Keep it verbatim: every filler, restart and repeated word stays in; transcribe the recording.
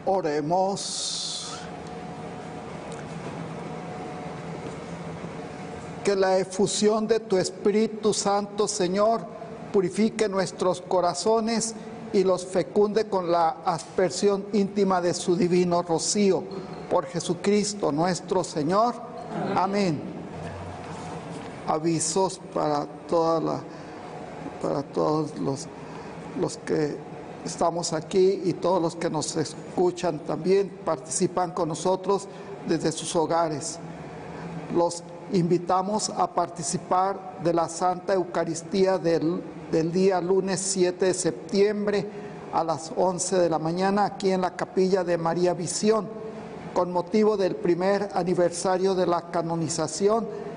Oremos. Que la efusión de tu Espíritu Santo, Señor, purifique nuestros corazones y los fecunde con la aspersión íntima de su divino rocío. Por Jesucristo nuestro Señor. Amén. Amén. Avisos para, toda la, para todos los, los que estamos aquí y todos los que nos escuchan también, participan con nosotros desde sus hogares. Los invitamos a participar de la Santa Eucaristía del, del día lunes siete de septiembre a las once de la mañana aquí en la capilla de María Visión, con motivo del primer aniversario de la canonización